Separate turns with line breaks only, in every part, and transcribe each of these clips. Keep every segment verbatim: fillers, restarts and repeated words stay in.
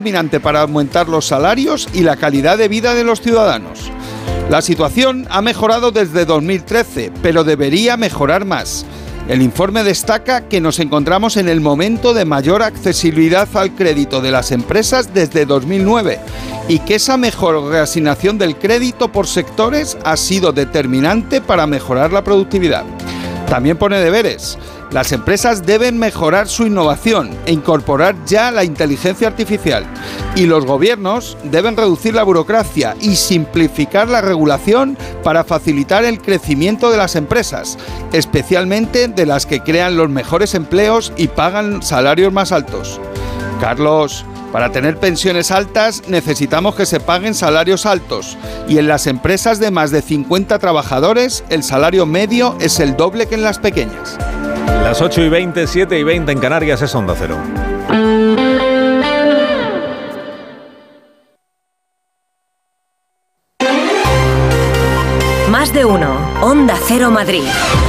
determinante para aumentar los salarios y la calidad de vida de los ciudadanos. La situación ha mejorado desde dos mil trece, pero debería mejorar más. El informe destaca que nos encontramos en el momento de mayor accesibilidad al crédito de las empresas desde dos mil nueve y que esa mejor reasignación del crédito por sectores ha sido determinante para mejorar la productividad. También pone deberes. Las empresas deben mejorar su innovación e incorporar ya la inteligencia artificial. Y los gobiernos deben reducir la burocracia y simplificar la regulación para facilitar el crecimiento de las empresas, especialmente de las que crean los mejores empleos y pagan salarios más altos. Carlos, para tener pensiones altas necesitamos que se paguen salarios altos y en las empresas de más de cincuenta trabajadores el salario medio es el doble que en las pequeñas.
Las ocho y veinte, siete y veinte en Canarias es Onda Cero.
Más de uno. Onda Cero Madrid.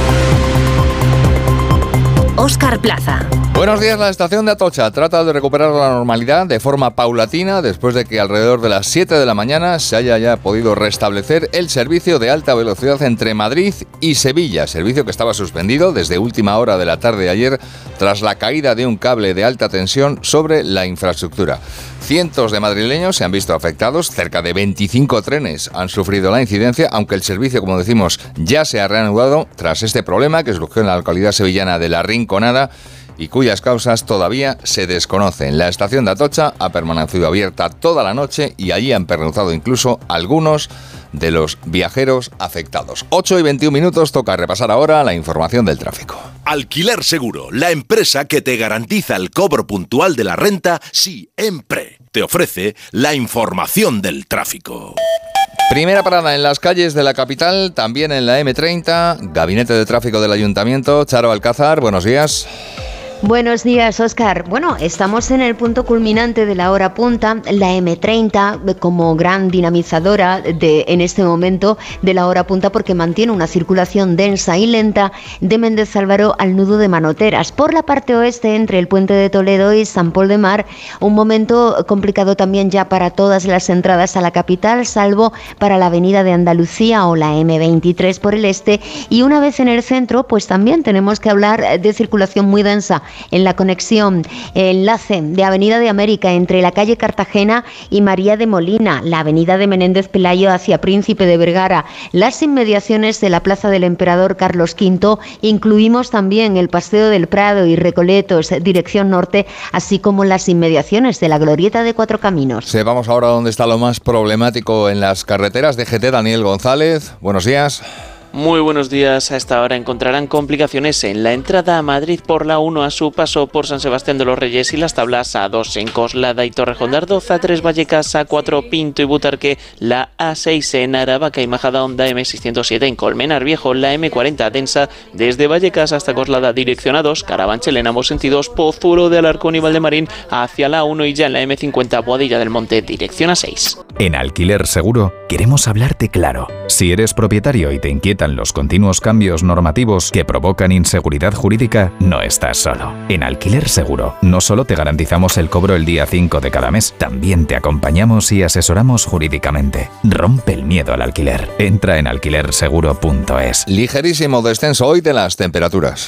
Óscar Plaza.
Buenos días. La estación de Atocha trata de recuperar la normalidad de forma paulatina después de que alrededor de las siete de la mañana se haya ya podido restablecer el servicio de alta velocidad entre Madrid y Sevilla, servicio que estaba suspendido desde última hora de la tarde de ayer tras la caída de un cable de alta tensión sobre la infraestructura. Cientos de madrileños se han visto afectados, cerca de veinticinco trenes han sufrido la incidencia, aunque el servicio, como decimos, ya se ha reanudado tras este problema que surgió en la localidad sevillana de La Rinconada y cuyas causas todavía se desconocen. La estación de Atocha ha permanecido abierta toda la noche y allí han pernoctado incluso algunos de los viajeros afectados. ocho y veintiún minutos, toca repasar ahora la información del tráfico.
Alquiler Seguro, la empresa que te garantiza el cobro puntual de la renta siempre. Te ofrece la información del tráfico.
Primera parada en las calles de la capital, también en la eme treinta, Gabinete de Tráfico del Ayuntamiento. Charo Alcázar, buenos días.
Buenos días, Óscar. Bueno, estamos en el punto culminante de la hora punta, la eme treinta como gran dinamizadora de, en este momento de la hora punta porque mantiene una circulación densa y lenta de Méndez Álvaro al nudo de Manoteras. Por la parte oeste, entre el puente de Toledo y San Pol de Mar, un momento complicado también ya para todas las entradas a la capital, salvo para la avenida de Andalucía o la eme veintitrés por el este. Y una vez en el centro, pues también tenemos que hablar de circulación muy densa en la conexión, enlace de Avenida de América entre la calle Cartagena y María de Molina, la avenida de Menéndez Pelayo hacia Príncipe de Vergara, las inmediaciones de la Plaza del Emperador Carlos quinto, incluimos también el Paseo del Prado y Recoletos, dirección norte, así como las inmediaciones de la Glorieta de Cuatro Caminos.
Sí, vamos ahora a donde está lo más problemático en las carreteras. D G T, Daniel González, buenos días.
Muy buenos días. A esta hora encontrarán complicaciones en la entrada a Madrid por la uno a su paso por San Sebastián de los Reyes y las Tablas, a dos en Coslada y Torrejón de Ardoz, a tres Vallecas, a cuatro Pinto y Butarque, la a seis en Aravaca y Majadahonda, eme seiscientos siete en Colmenar Viejo, la eme cuarenta densa desde Vallecas hasta Coslada dirección a dos, Carabanchel en ambos sentidos, Pozuelo de Alarcón y Valdemarín hacia la uno y ya en la eme cincuenta Boadilla del Monte dirección a seis.
En Alquiler Seguro queremos hablarte claro. Si eres propietario y te inquieta los continuos cambios normativos que provocan inseguridad jurídica, no estás solo. En Alquiler Seguro no solo te garantizamos el cobro el día cinco de cada mes, también te acompañamos y asesoramos jurídicamente. Rompe el miedo al alquiler. Entra en alquiler seguro punto es.
Ligerísimo descenso hoy de las temperaturas.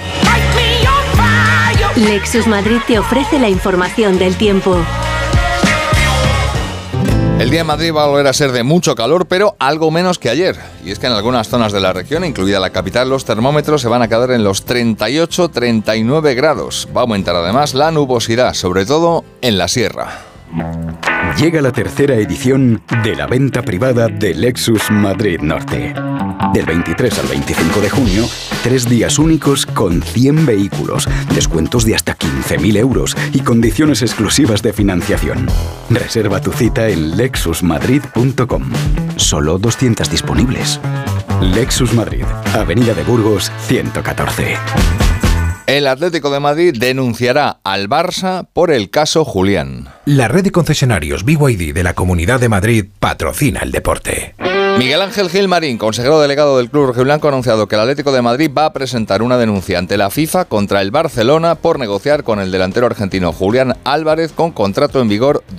Lexus Madrid te ofrece la información del tiempo.
El día en Madrid va a volver a ser de mucho calor, pero algo menos que ayer. Y es que en algunas zonas de la región, incluida la capital, los termómetros se van a quedar en los treinta y ocho a treinta y nueve grados. Va a aumentar además la nubosidad, sobre todo en la sierra.
Llega la tercera edición de la venta privada de Lexus Madrid Norte. Del veintitrés al veinticinco de junio, tres días únicos con cien vehículos, descuentos de hasta quince mil euros y condiciones exclusivas de financiación. Reserva tu cita en lexus madrid punto com. Solo doscientas disponibles. Lexus Madrid, Avenida de Burgos, ciento catorce.
El Atlético de Madrid denunciará al Barça por el caso Julián.
La red de concesionarios B Y D de la Comunidad de Madrid patrocina el deporte.
Miguel Ángel Gil Marín, consejero delegado del Club Rojiblanco, ha anunciado que el Atlético de Madrid va a presentar una denuncia ante la FIFA contra el Barcelona por negociar con el delantero argentino Julián Álvarez con contrato en vigor